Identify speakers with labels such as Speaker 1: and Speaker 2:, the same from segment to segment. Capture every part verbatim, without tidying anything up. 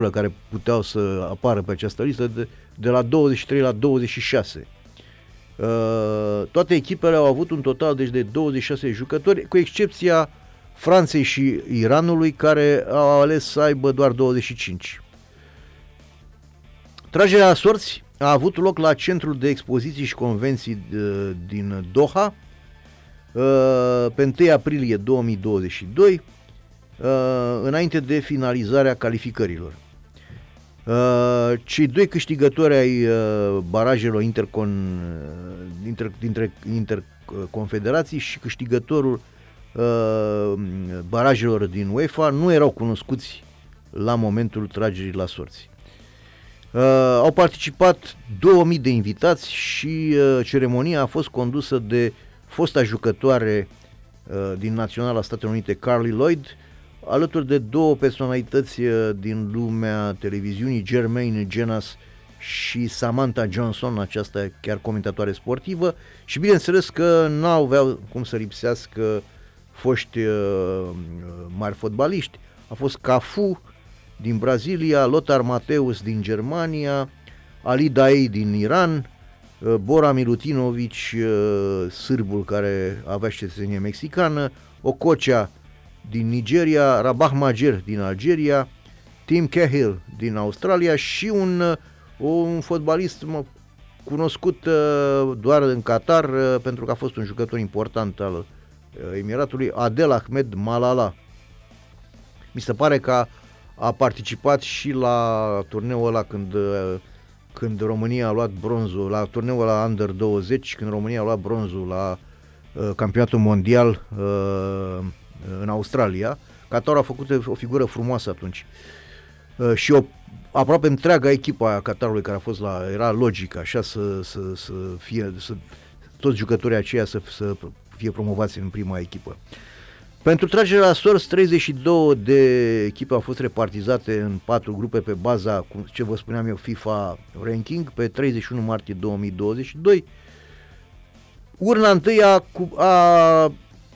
Speaker 1: care puteau să apară pe această listă de, de la douăzeci și trei la douăzeci și șase. Uh, toate echipele au avut un total deci, de douăzeci și șase jucători, cu excepția Franței și Iranului, care au ales să aibă doar douăzeci și cinci. Tragerea la sorți a avut loc la Centrul de Expoziții și Convenții uh, din Doha uh, pe întâi aprilie două mii douăzeci și doi, uh, înainte de finalizarea calificărilor. Uh, cei doi câștigători ai uh, barajelor intercon, inter, dintre interconfederații și câștigătorul uh, barajelor din UEFA nu erau cunoscuți la momentul tragerii la sorți. Uh, au participat două mii de invitați și uh, ceremonia a fost condusă de fosta jucătoare uh, din Naționala Statelor Unite, Carly Lloyd, alături de două personalități uh, din lumea televiziunii, Jermaine Jenas și Samantha Johnson, aceasta chiar comentatoare sportivă, și bineînțeles că n-aveau cum să lipsească foști uh, mari fotbaliști. A fost Cafu din Brazilia, Lothar Matthäus din Germania, Ali Daei din Iran, Bora Milutinovic, sârbul care avea cetățenie mexicană, Okocha din Nigeria, Rabah Majer din Algeria, Tim Cahill din Australia și un, un fotbalist cunoscut doar în Qatar pentru că a fost un jucător important al Emiratului, Adel Ahmed Malala. Mi se pare că a participat și la turneul ăla când, când România a luat bronzul, la turneul ăla Under douăzeci, când România a luat bronzul la uh, campionatul mondial uh, în Australia. Qatar a făcut o figură frumoasă atunci. Uh, și o, aproape întreaga echipă a Qatarului care a fost la, era logică așa să, să, să fie, să, toți jucătorii aceia să, să fie promovați în prima echipă. Pentru tragerea la sorți, treizeci și două de echipe au fost repartizate în patru grupe pe baza, cum ce vă spuneam eu, FIFA Ranking, pe treizeci și unu martie două mii douăzeci și doi. Urna întâi a, a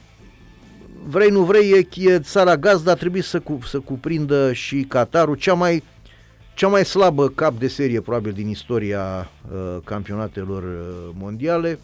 Speaker 1: vrei nu vrei, e, e țara gazdă, a trebuit să, cu, să cuprindă și Qatarul, cea mai, cea mai slabă cap de serie probabil din istoria uh, campionatelor uh, mondiale.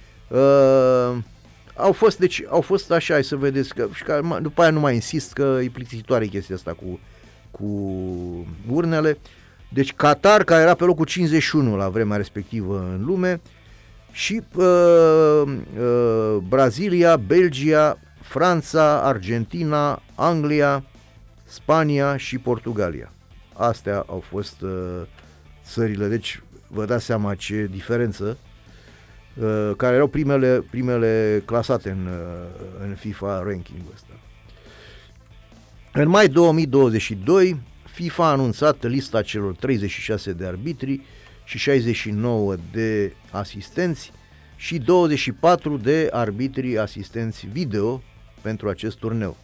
Speaker 1: Uh, Au fost, deci, au fost așa, hai să vedeți, că, și că după aia nu mai insist că e plictisitoare chestia asta cu, cu urnele. Deci Qatar, care era pe locul cincizeci și unu la vremea respectivă în lume, și uh, uh, Brazilia, Belgia, Franța, Argentina, Anglia, Spania și Portugalia. Astea au fost uh, țările, deci vă dați seama ce diferență, care erau primele, primele clasate în, în FIFA ranking-ul ăsta. În mai două mii douăzeci și doi, FIFA a anunțat lista celor treizeci și șase de arbitri și șaizeci și nouă de asistenți și douăzeci și patru de arbitri asistenți video pentru acest turneu.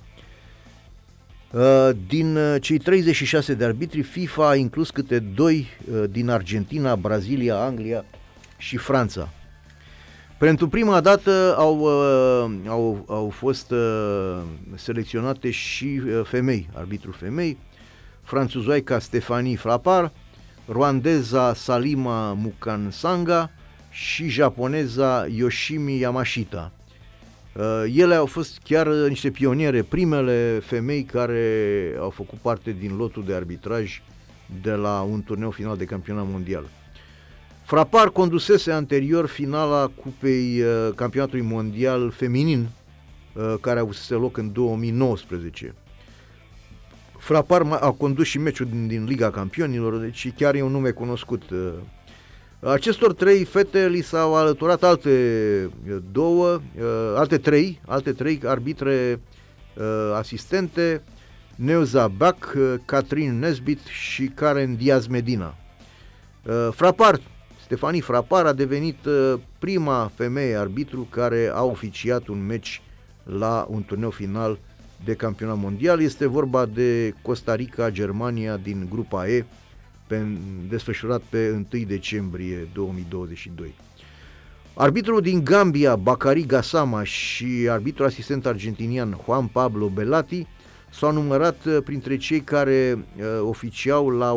Speaker 1: Din cei treizeci și șase de arbitri, FIFA a inclus câte doi din Argentina, Brazilia, Anglia și Franța. Pentru prima dată au, au, au fost selecționate și femei, arbitru femei, franțuzoica Stéphanie Frappart, ruandeza Salima Mukansanga și japoneza Yoshimi Yamashita. Ele au fost chiar niște pioniere, primele femei care au făcut parte din lotul de arbitraj de la un turneu final de campionat mondial. Frappart condusese anterior finala Cupei uh, Campionatului Mondial Feminin, uh, care a avut loc în două mii nouăsprezece. Frappart a condus și meciul din, din Liga Campionilor, deci chiar e un nume cunoscut. Uh. Acestor trei fete li s-au alăturat alte două, uh, alte trei, alte trei arbitre uh, asistente, Neuza Bac, uh, Catherine Nesbitt și Karen Diaz Medina. Uh, Frappart Stéphanie Frappart a devenit prima femeie arbitru care a oficiat un meci la un turneu final de campionat mondial. Este vorba de Costa Rica, Germania din grupa E, pe, desfășurat pe întâi decembrie două mii douăzeci și doi. Arbitrul din Gambia, Bakary Gassama, și arbitrul asistent argentinian Juan Pablo Belatti s-au numărat printre cei care oficiau la